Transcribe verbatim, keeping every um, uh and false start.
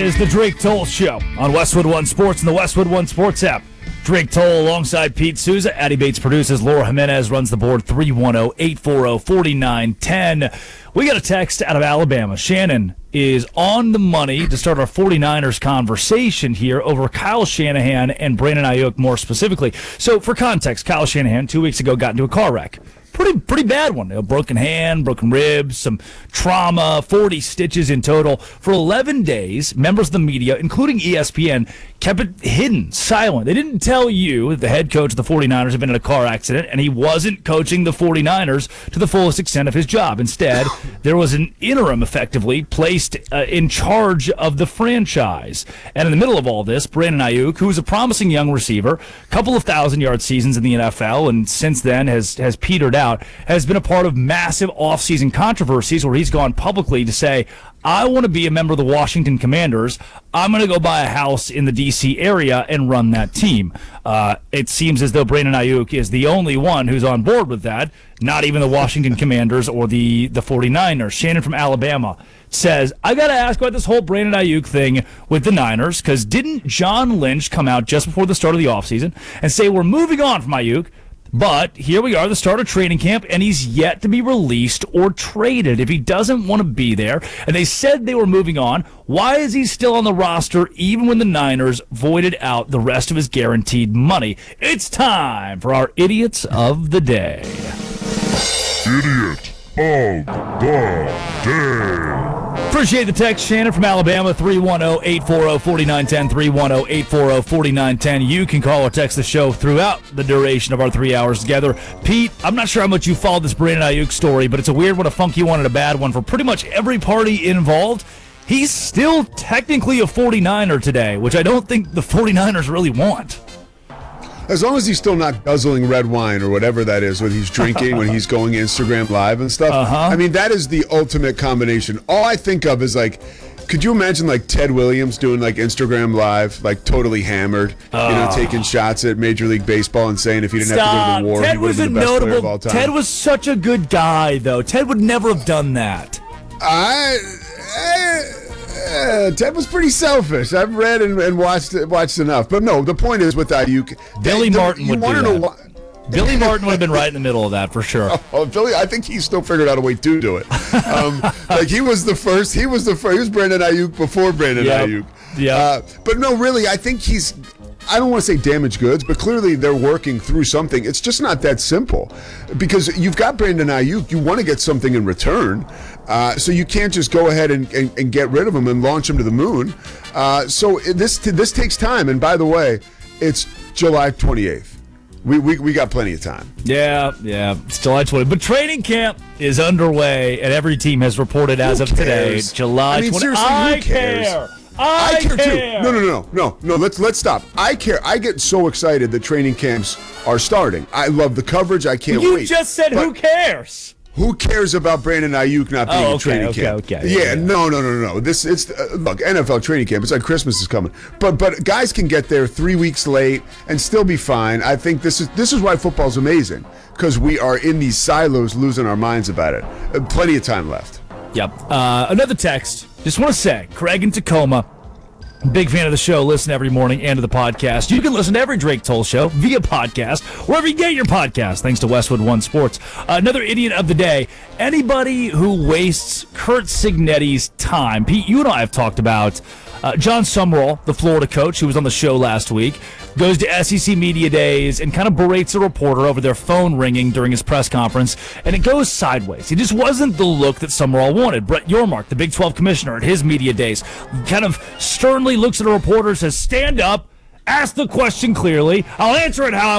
is the Drake Toll Show on Westwood One Sports and the Westwood One Sports app. Drake Toll alongside Pete Souza. Addie Bates produces. Laura Jimenez runs the board. three one zero, eight four zero, four nine one zero. We got a text out of Alabama. Shannon is on the money to start our 49ers conversation here over Kyle Shanahan and Brandon Ayuk more specifically. So for context, Kyle Shanahan two weeks ago got into a car wreck. Pretty pretty bad one. A broken hand, broken ribs, some trauma, forty stitches in total. For eleven days, members of the media, including E S P N, kept it hidden, silent. They didn't tell you that the head coach of the 49ers had been in a car accident and he wasn't coaching the 49ers to the fullest extent of his job. Instead, there was an interim, effectively, placed uh, in charge of the franchise. And in the middle of all this, Brandon Ayuk, who is a promising young receiver, a couple of thousand-yard seasons in the N F L, and since then has, has petered out, has been a part of massive offseason controversies where he's gone publicly to say, I want to be a member of the Washington Commanders. I'm going to go buy a house in the D C area and run that team. Uh, it seems as though Brandon Ayuk is the only one who's on board with that, not even the Washington Commanders or the, the 49ers. Shannon from Alabama says, I got to ask about this whole Brandon Ayuk thing with the Niners, because didn't John Lynch come out just before the start of the offseason and say we're moving on from Ayuk? But here we are, the start of training camp, and he's yet to be released or traded if he doesn't want to be there. And they said they were moving on. Why is he still on the roster even when the Niners voided out the rest of his guaranteed money? It's time for our Idiots of the Day. Idiot of the Day. Appreciate the text, Shannon from Alabama, three one zero, eight four zero, four nine one zero, three one zero, eight four zero, four nine one zero. You can call or text the show throughout the duration of our three hours together. Pete, I'm not sure how much you followed this Brandon Ayuk story, but it's a weird one, a funky one, and a bad one for pretty much every party involved. He's still technically a 49er today, which I don't think the 49ers really want. As long as he's still not guzzling red wine or whatever that is when he's drinking, when he's going Instagram Live and stuff. Uh-huh. I mean, that is the ultimate combination. All I think of is like, could you imagine like Ted Williams doing like Instagram Live, like totally hammered, uh. you know, taking shots at Major League Baseball and saying if he didn't Stop. have to go to the war, Ted he would was have a been the best notable, player of all time. Ted was such a good guy, though. Ted would never have done that. I... I Uh, Ted was pretty selfish. I've read and, and watched watched enough, but no. The point is with Ayuk, Billy they, Martin you would want do to know that. why? Billy Martin would have been right in the middle of that for sure. Oh, Billy, I think he still figured out a way to do it. Um, like he was the first. He was the first. He was Brandon Ayuk before Brandon Yep. Ayuk. Yeah. Uh, but no, really, I think he's. I don't want to say damaged goods, but clearly they're working through something. It's just not that simple, because you've got Brandon Ayuk. You want to get something in return, uh, so you can't just go ahead and, and, and get rid of him and launch him to the moon. Uh, so this this takes time. And by the way, it's July twenty-eighth. We, we we got plenty of time. Yeah, yeah, it's July twentieth. But training camp is underway, and every team has reported as Who of today, cares? July I mean, twentieth. seriously, who I cares? care. I, I care, care too. No, no, no, no, no. Let's let's stop. I care. I get so excited that training camps are starting. I love the coverage. I can't You wait. just said But who cares? Who cares about Brandon Ayuk not being Oh, in okay, training okay, camp? okay. Yeah, Yeah, yeah. no, no, no, no. This it's uh, look, N F L training camp. It's like Christmas is coming, but but guys can get there three weeks late and still be fine. I think this is this is why football's amazing, because we are in these silos losing our minds about it. Uh, plenty of time left. Yep. Uh, another text. Just want to say, Craig in Tacoma. Big fan of the show. Listen every morning and to the podcast. You can listen to every Drake Toll show via podcast, wherever you get your podcast, thanks to Westwood One Sports. Uh, another idiot of the day. Anybody who wastes Kurt Cignetti's time. Pete, you and I have talked about uh, John Summerall, the Florida coach, who was on the show last week, goes to S E C Media Days and kind of berates a reporter over their phone ringing during his press conference, and it goes sideways. It just wasn't the look that Summerall wanted. Brett Yormark, the Big twelve commissioner at his Media Days, kind of sternly looks at a reporter, says, stand up, ask the question clearly, I'll answer it how I